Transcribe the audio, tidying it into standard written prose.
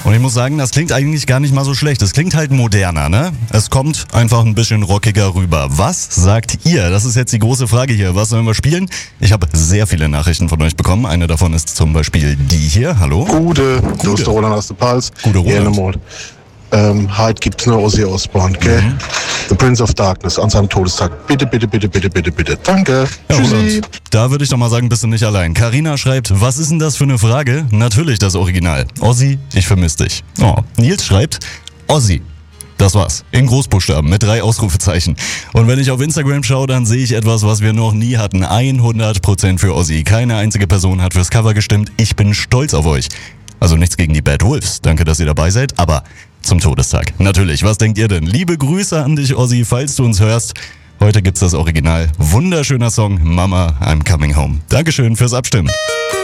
Und ich muss sagen, das klingt eigentlich gar nicht mal so schlecht. Es klingt halt moderner, ne? Es kommt einfach ein bisschen rockiger rüber. Was sagt ihr? Das ist jetzt die große Frage hier. Was sollen wir spielen? Ich habe sehr viele Nachrichten von euch bekommen. Eine davon ist zum Beispiel die hier. Hallo? Gute. Du bist der Roland aus der Pals. Gute Roland. Heute gibt's nur Ozzy Osbourne, gell? The Prince of Darkness an seinem Todestag. Bitte, bitte, bitte, bitte, bitte, bitte. Danke. Ja, Tschüssi. Roland, da würde ich doch mal sagen, bist du nicht allein. Carina schreibt, was ist denn das für eine Frage? Natürlich das Original. Ozzy, ich vermisse dich. Oh. Nils schreibt, Ozzy. Das war's. In Großbuchstaben mit 3 Ausrufezeichen. Und wenn ich auf Instagram schaue, dann sehe ich etwas, was wir noch nie hatten. 100% für Ozzy. Keine einzige Person hat fürs Cover gestimmt. Ich bin stolz auf euch. Also nichts gegen die Bad Wolves. Danke, dass ihr dabei seid. Aber zum Todestag. Natürlich, was denkt ihr denn? Liebe Grüße an dich, Ozzy, falls du uns hörst. Heute gibt's das Original. Wunderschöner Song, Mama, I'm Coming Home. Dankeschön fürs Abstimmen.